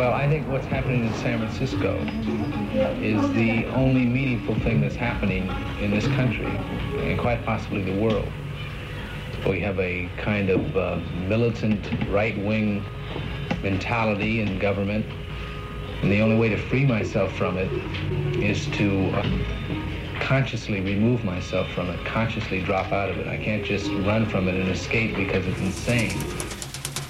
Well, I think what's happening in San Francisco is the only meaningful thing that's happening in this country, and quite possibly the world. We have a kind of militant right-wing mentality in government, and the only way to free myself from it is to consciously remove myself from it, consciously drop out of it. I can't just run from it and escape because it's insane.